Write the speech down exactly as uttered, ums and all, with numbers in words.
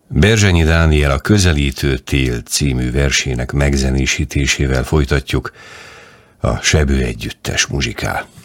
Berzsenyi Dániel A közelítő tél című versének megzenésítésével folytatjuk, a Sebő együttes muzsikál.